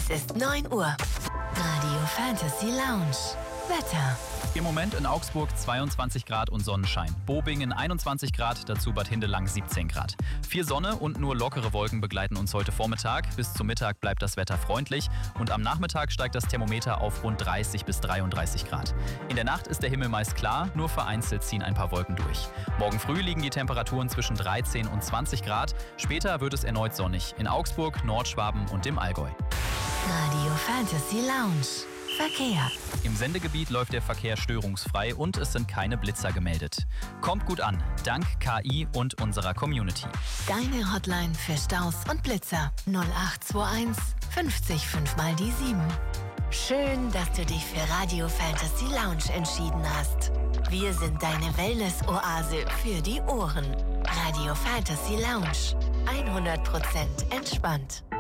Es ist 9 Uhr. Radio Fantasy Lounge. Wetter. Im Moment in Augsburg 22 Grad und Sonnenschein. Bobingen 21 Grad, dazu Bad Hindelang 17 Grad. Viel Sonne und nur lockere Wolken begleiten uns heute Vormittag. Bis zum Mittag bleibt das Wetter freundlich und am Nachmittag steigt das Thermometer auf rund 30 bis 33 Grad. In der Nacht ist der Himmel meist klar, nur vereinzelt ziehen ein paar Wolken durch. Morgen früh liegen die Temperaturen zwischen 13 und 20 Grad. Später wird es erneut sonnig in Augsburg, Nordschwaben und dem Allgäu. Radio Fantasy Lounge. Verkehr. Im Sendegebiet läuft der Verkehr störungsfrei und es sind keine Blitzer gemeldet. Kommt gut an, dank KI und unserer Community. Deine Hotline für Staus und Blitzer 0821 50 5 mal die 7. Schön, dass du dich für Radio Fantasy Lounge entschieden hast. Wir sind deine Wellness-Oase für die Ohren. Radio Fantasy Lounge. 100% entspannt.